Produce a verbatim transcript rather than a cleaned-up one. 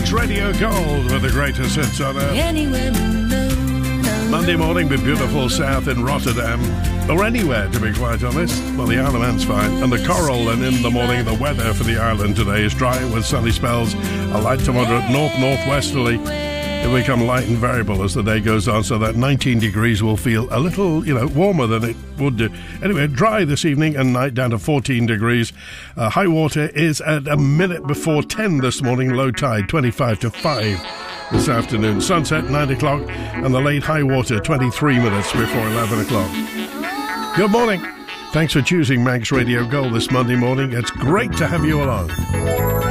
Manx Radio Gold with the greatest hits on earth. Monday morning, be beautiful south in Rotterdam, or anywhere to be quite honest. Well, the Isle of Man's fine. And the Coral, and in the morning, the weather for the island today is dry with sunny spells, a light to moderate north-northwesterly. It will become light and variable as the day goes on, so that nineteen degrees will feel a little, you know, warmer than it would do. Anyway, dry this evening and night down to fourteen degrees. Uh, high water is at a minute before ten this morning, low tide twenty-five to five this afternoon. Sunset nine o'clock and the late high water twenty-three minutes before eleven o'clock. Good morning. Thanks for choosing Manx Radio Gold this Monday morning. It's great to have you along.